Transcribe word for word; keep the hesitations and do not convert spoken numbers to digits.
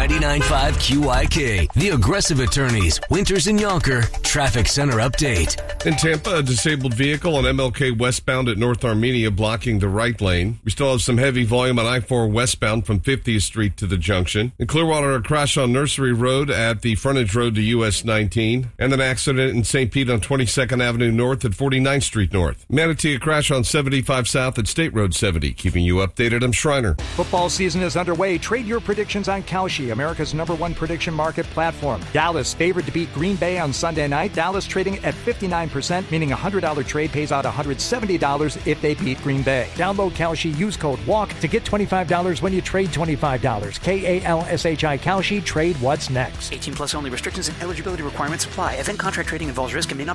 ninety-nine point five Q I K. The Aggressive Attorneys, Winters and Yonker, Traffic Center Update. In Tampa, a disabled vehicle on M L K westbound at North Armenia blocking the right lane. We still have some heavy volume on I four westbound from fiftieth Street to the junction. In Clearwater, a crash on Nursery Road at the frontage road to U S nineteen. And an accident in Saint Pete on twenty-second Avenue North at forty-ninth Street North. Manatee, a crash on seventy-five South at State Road seventy. Keeping you updated, I'm Schreiner. Football season is underway. Trade your predictions on Kalshi, America's number one prediction market platform. Dallas favored to beat Green Bay on Sunday night. Dallas trading at fifty-nine percent, meaning a one hundred dollars trade pays out one hundred seventy dollars if they beat Green Bay. Download Kalshi, use code WALK to get twenty-five dollars when you trade twenty-five dollars. K A L S H I Kalshi, trade what's next. eighteen plus only. Restrictions and eligibility requirements apply. Event contract trading involves risk and may not